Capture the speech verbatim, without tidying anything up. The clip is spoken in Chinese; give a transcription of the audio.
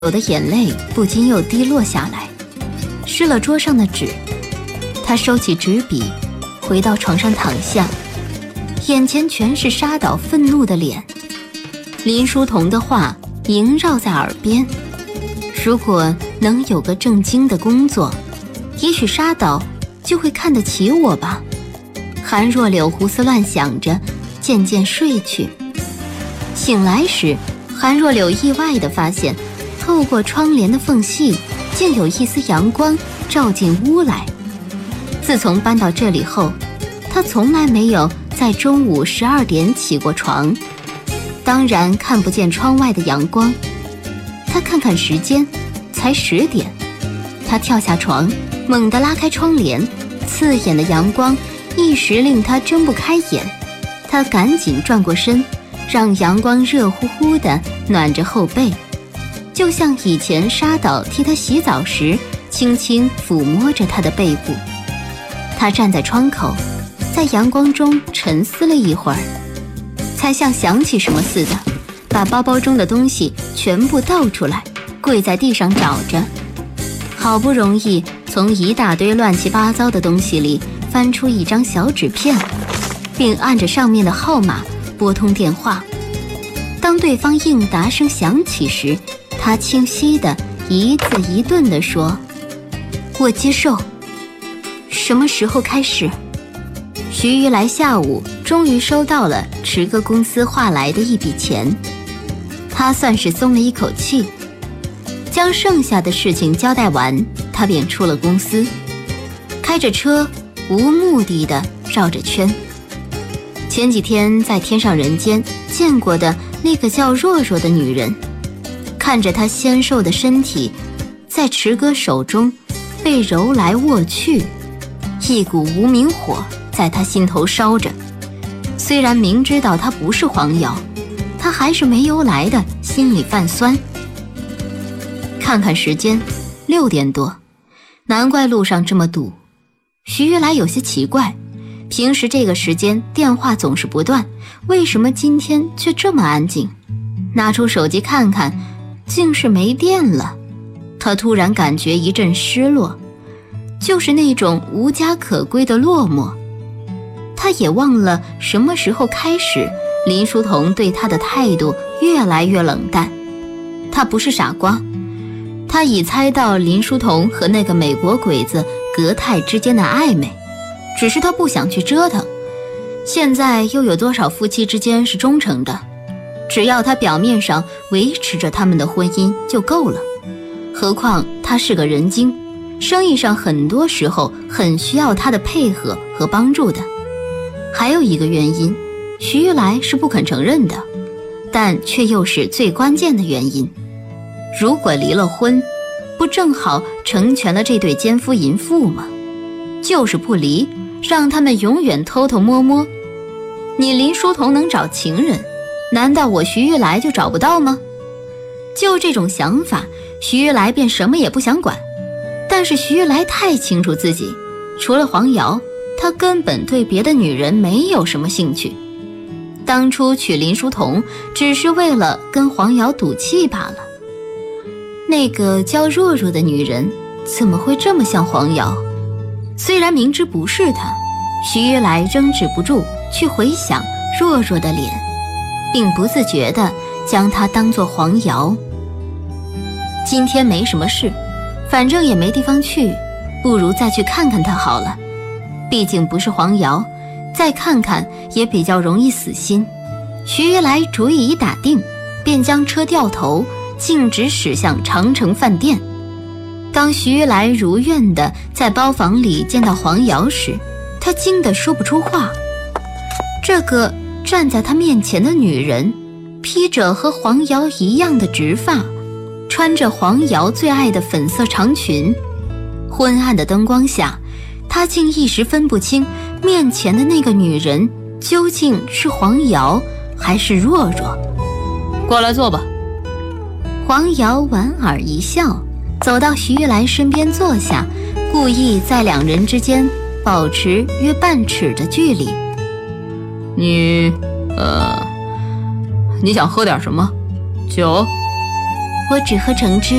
的眼泪不禁又滴落下来，湿了桌上的纸。他收起纸笔，回到床上躺下，眼前全是沙岛愤怒的脸。林书桐的话萦绕在耳边，如果能有个正经的工作，也许沙岛就会看得起我吧。韩若柳胡思乱想着，渐渐睡去。醒来时，韩若柳意外地发现，透过窗帘的缝隙，竟有一丝阳光照进屋来。自从搬到这里后，她从来没有在中午十二点起过床，当然看不见窗外的阳光。她看看时间，才十点。她跳下床，猛地拉开窗帘，刺眼的阳光一时令她睁不开眼。她赶紧转过身，让阳光热乎乎地暖着后背，就像以前沙岛替她洗澡时轻轻抚摸着她的背部。她站在窗口，在阳光中沉思了一会儿，才像想起什么似的，把包包中的东西全部倒出来，跪在地上找着。好不容易从一大堆乱七八糟的东西里翻出一张小纸片，并按着上面的号码拨通电话。当对方应答声响起时，他清晰地一字一顿地说：“我接受。什么时候开始？”徐玉来下午终于收到了池哥公司划来的一笔钱，他算是松了一口气。将剩下的事情交代完，他便出了公司，开着车无目的地绕着圈。前几天在天上人间见过的那个叫若若的女人，看着她纤瘦的身体在池哥手中被揉来握去，一股无名火在他心头烧着。虽然明知道他不是黄瑶，他还是没由来的心里泛酸。看看时间，六点多，难怪路上这么堵。徐玉来有些奇怪，平时这个时间电话总是不断，为什么今天却这么安静？拿出手机看看，竟是没电了。他突然感觉一阵失落，就是那种无家可归的落寞。他也忘了什么时候开始，林书桐对他的态度越来越冷淡。他不是傻瓜，他已猜到林书桐和那个美国鬼子格泰之间的暧昧，只是他不想去折腾。现在又有多少夫妻之间是忠诚的？只要他表面上维持着他们的婚姻就够了。何况他是个人精，生意上很多时候很需要他的配合和帮助的。还有一个原因，徐玉来是不肯承认的，但却又是最关键的原因。如果离了婚，不正好成全了这对奸夫淫妇吗？就是不离，让他们永远偷偷摸摸。你林书桐能找情人，难道我徐玉来就找不到吗？就这种想法，徐玉来便什么也不想管。但是徐玉来太清楚自己，除了黄瑶，他根本对别的女人没有什么兴趣。当初娶林书桐只是为了跟黄瑶赌气罢了。那个叫若若的女人怎么会这么像黄瑶？虽然明知不是她，徐玉来仍止不住去回想若若的脸，并不自觉地将她当作黄瑶。今天没什么事，反正也没地方去，不如再去看看她好了。毕竟不是黄瑶，再看看也比较容易死心。徐玉来主意一打定，便将车掉头，径直驶向长城饭店。当徐玉来如愿地在包房里见到黄瑶时，他惊得说不出话。这个站在他面前的女人，披着和黄瑶一样的直发，穿着黄瑶最爱的粉色长裙。昏暗的灯光下，他竟一时分不清面前的那个女人究竟是黄瑶还是若若。 过来坐吧。 黄瑶莞尔一笑，走到徐玉来身边坐下，故意在两人之间保持约半尺的距离。 你呃你想喝点什么？酒？ 我只喝橙汁。